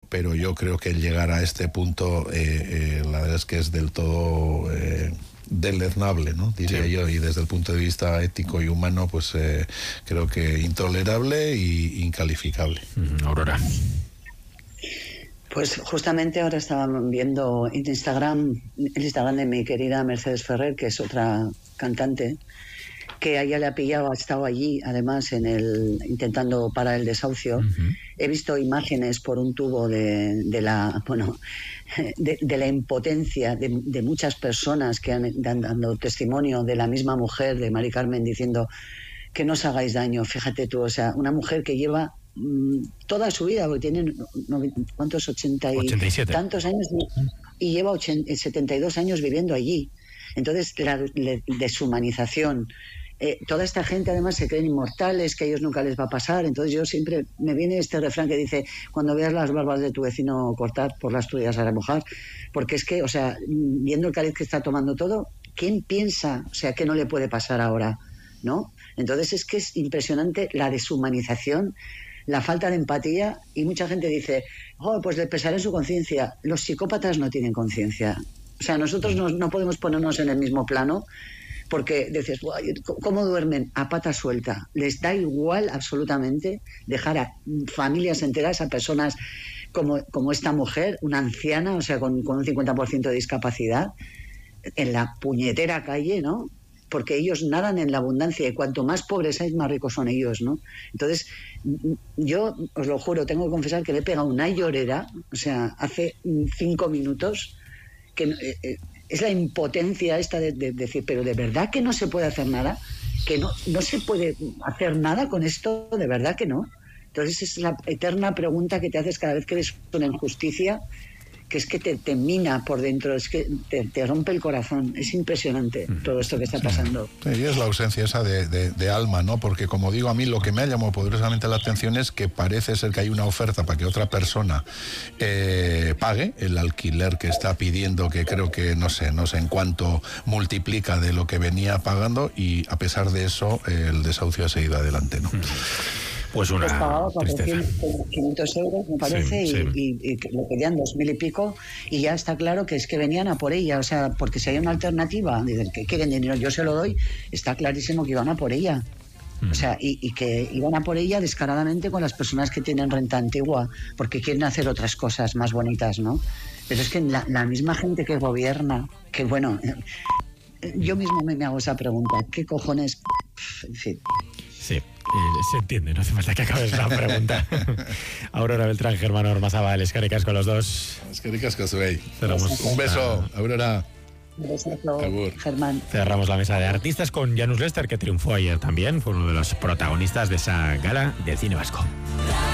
pero yo creo que el llegar a este punto, la verdad es que es del todo deleznable, ¿no? Diría yo, y desde el punto de vista ético y humano, pues creo que intolerable y incalificable. Aurora. Pues justamente ahora estaba viendo el Instagram de mi querida Mercedes Ferrer, que es otra cantante, que a ella le ha pillado, ha estado allí, además, intentando parar el desahucio. He visto imágenes por un tubo de la impotencia de muchas personas que han dando testimonio de la misma mujer, de Mari Carmen, diciendo que no os hagáis daño. Fíjate tú, o sea, una mujer que lleva toda su vida, porque tiene, ¿cuántos? 87 tantos años, y lleva 72 años viviendo allí. Entonces, la deshumanización. Toda esta gente además se creen inmortales, que a ellos nunca les va a pasar. Entonces yo siempre me viene este refrán que dice: cuando veas las barbas de tu vecino cortar, por las tuyas a remojar. Porque es que, o sea, viendo el cariz que está tomando todo, ¿quién piensa, o sea, qué no le puede pasar ahora? ¿No? Entonces es que es impresionante la deshumanización, la falta de empatía, y mucha gente dice: oh, pues le pesaré en su conciencia. Los psicópatas no tienen conciencia. O sea, nosotros no podemos ponernos en el mismo plano, porque dices, ¿cómo duermen? A pata suelta. Les da igual absolutamente dejar a familias enteras, a personas como esta mujer, una anciana, o sea, con un 50% de discapacidad, en la puñetera calle, ¿no? Porque ellos nadan en la abundancia, y cuanto más pobres hay, más ricos son ellos, ¿no? Entonces, yo os lo juro, tengo que confesar que le he pegado una llorera, o sea, hace 5 minutos, que es la impotencia esta de decir, pero ¿de verdad que no se puede hacer nada? ¿Que no se puede hacer nada con esto? ¿De verdad que no? Entonces es la eterna pregunta que te haces cada vez que ves una injusticia, que es que te mina por dentro, es que te rompe el corazón. Es impresionante todo esto que está pasando. Sí, y es la ausencia esa de alma, ¿no? Porque, como digo, a mí lo que me ha llamado poderosamente la atención es que parece ser que hay una oferta para que otra persona pague el alquiler que está pidiendo, que creo que no sé en cuánto multiplica de lo que venía pagando, y a pesar de eso el desahucio ha seguido adelante, ¿no? Pues una pagaba 400, 500 euros, me parece, sí. Y lo pedían 2.000 y pico, y ya está claro que es que venían a por ella, o sea, porque si hay una alternativa, dicen que quieren dinero, yo se lo doy, está clarísimo que iban a por ella. O sea, y que iban a por ella descaradamente con las personas que tienen renta antigua, porque quieren hacer otras cosas más bonitas, ¿no? Pero es que la misma gente que gobierna, que bueno, yo mismo me hago esa pregunta, ¿qué cojones? En fin. Sí, se entiende, no hace falta que acabes la pregunta. Aurora Beltrán, Germán Ormazábal, eskerrik asko los dos. Eskerrik asko zuei. Un beso, Aurora. Un beso, Agur. Germán. Cerramos la mesa de artistas con Janus Lester, que triunfó ayer también, fue uno de los protagonistas de esa gala del cine vasco.